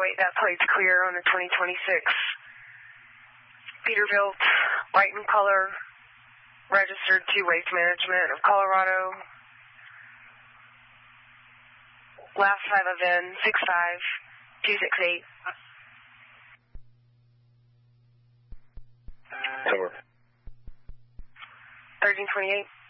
that plate's clear on the 2026 Peterbilt, white in color, registered to Waste Management of Colorado. Last 5 of N, 65268. Over. 1328.